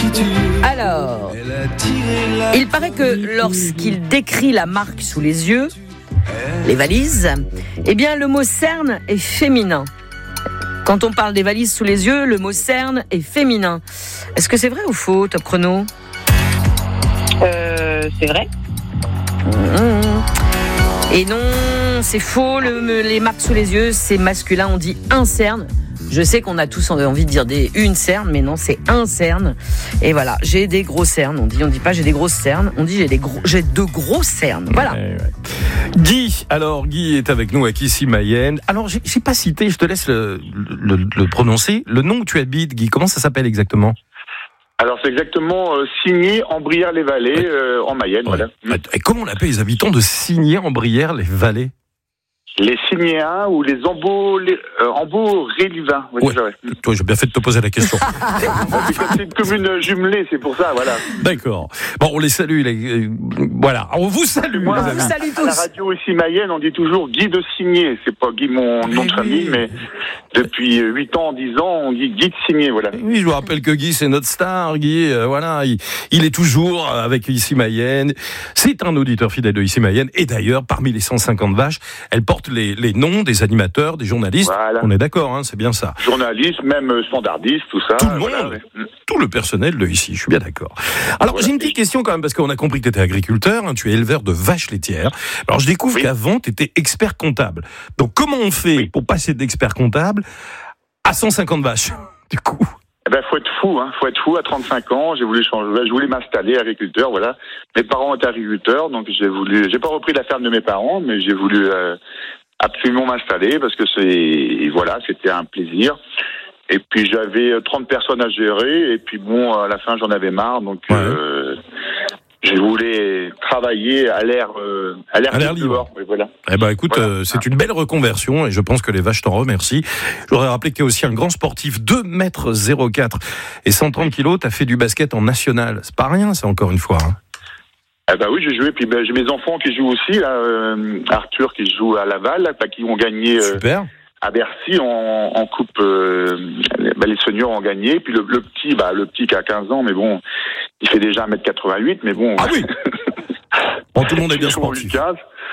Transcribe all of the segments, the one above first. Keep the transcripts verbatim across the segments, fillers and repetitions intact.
Alors, il paraît que lorsqu'il décrit la marque sous les yeux, les valises, eh bien le mot cerne est féminin. Quand on parle des valises sous les yeux, le mot cerne est féminin. Est-ce que c'est vrai ou faux, Top Chrono ? Euh, c'est vrai. Mmh. Et non, c'est faux, le, les marques sous les yeux, c'est masculin, on dit un cerne. Je sais qu'on a tous envie de dire des une cerne, mais non, c'est un cerne. Et voilà, j'ai des gros cernes. On dit, on dit pas j'ai des grosses cernes, on dit j'ai des gros, j'ai de gros cernes. Voilà. Ouais, ouais. Guy, alors Guy est avec nous, avec ici Mayenne. Alors j'ai, j'ai pas cité, je te laisse le, le, le prononcer. Le nom où tu habites, Guy, comment ça s'appelle exactement ? Alors c'est exactement euh, Signé en Brière-les-Vallées, ouais. euh, en Mayenne. Ouais. Voilà. Et comment on appelle les habitants de Signé en Brière-les-Vallées ? Les Signéens ou les euh, Ambo-Rélivins. Oui, ouais. Toi, j'ai bien fait de te poser la question. C'est une commune jumelée, c'est pour ça, voilà. D'accord. Bon, on les salue. Les... Voilà, on vous salue. Moi, les amis. Salut tous. À la radio ici Mayenne, on dit toujours Guy de Signé. C'est pas Guy mon nom de famille, mais depuis huit ans, dix ans, on dit Guy de Signé, voilà. Oui, je vous rappelle que Guy, c'est notre star. Guy, euh, voilà, il, il est toujours avec ici Mayenne. C'est un auditeur fidèle de ici Mayenne. Et d'ailleurs, parmi les cent cinquante vaches, elle porte Les, les noms des animateurs, des journalistes. Voilà. On est d'accord, hein, c'est bien ça. Journalistes, même standardistes, tout ça. Tout le monde, voilà, ouais. Tout le personnel de ici, je suis bien d'accord. Alors, voilà. J'ai une petite question quand même, parce qu'on a compris que tu étais agriculteur, hein, tu es éleveur de vaches laitières. Alors, je découvre oui. qu'avant, tu étais expert comptable. Donc, comment on fait oui. pour passer d'expert comptable à cent cinquante vaches, du coup ? Eh ben, faut être fou, hein. Faut être fou. À trente-cinq ans, j'ai voulu changer, je voulais m'installer agriculteur, voilà. Mes parents étaient agriculteurs, donc j'ai voulu, j'ai pas repris la ferme de mes parents, mais j'ai voulu, euh, absolument m'installer parce que c'est, voilà, c'était un plaisir. Et puis j'avais trente personnes à gérer, et puis bon, à la fin, j'en avais marre, donc, ouais. euh, je voulais travailler à l'air, euh, à l'air, à l'air libre. Oui, voilà. Eh ben, écoute, voilà. euh, c'est une belle reconversion et je pense que les vaches t'en remercient. Je voudrais rappeler que tu es aussi un grand sportif, deux mètres zéro quatre et cent trente kilos. T'as fait du basket en national. C'est pas rien, ça, encore une fois, hein. Eh ben oui, j'ai joué. Puis ben, j'ai mes enfants qui jouent aussi, là, euh, Arthur qui joue à Laval, là, qui ont gagné. Euh, Super. À Bercy en, en coupe, euh, bah, les seniors ont gagné. Puis le, le petit, bah le petit qui a quinze ans, mais bon, il fait déjà un mètre quatre-vingt-huit, mais bon. Ah oui. Bon, tout le monde est bien sportif. Comment ?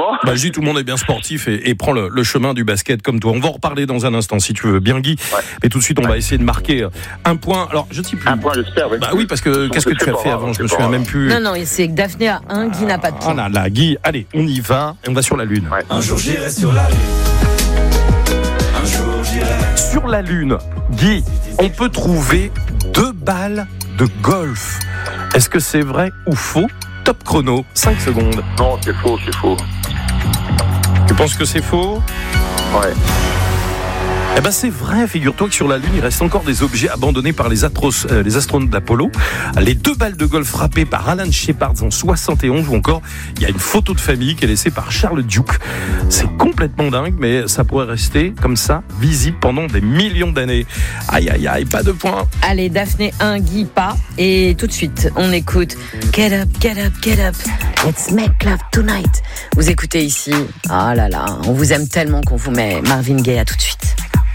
Bah, je dis tout le monde est bien sportif et, et prend le, le chemin du basket comme toi. On va en reparler dans un instant si tu veux bien, Guy. Ouais. Mais tout de suite, on ouais. va essayer de marquer un point. Alors, je ne sais plus. Un point, j'espère. Oui. Bah oui, parce que qu'est-ce que tu as fait avant ? Je me souviens même plus. Non, non, c'est que Daphné a un, Guy n'a pas de point. Ah là là, Guy, allez, on y va et on va sur la Lune. Ouais. Un jour j'irai sur la Lune. Sur la Lune, Guy, on peut trouver deux balles de golf. Est-ce que c'est vrai ou faux ? Top chrono, cinq secondes. Non, c'est faux, c'est faux. Tu penses que c'est faux ? Ouais. Eh ben c'est vrai, figure-toi que sur la Lune, il reste encore des objets abandonnés par les, atros, euh, les astronautes d'Apollo. Les deux balles de golf frappées par Alan Shepard en soixante et onze, ou encore, il y a une photo de famille qui est laissée par Charles Duke. C'est complètement dingue, mais ça pourrait rester comme ça, visible pendant des millions d'années. Aïe, aïe, aïe, pas de points. Allez, Daphné un, Guy pas. Et tout de suite, on écoute Get up, get up, get up. Let's make love tonight. Vous écoutez ici. Ah là là, on vous aime tellement qu'on vous met Marvin Gaye. À tout de suite.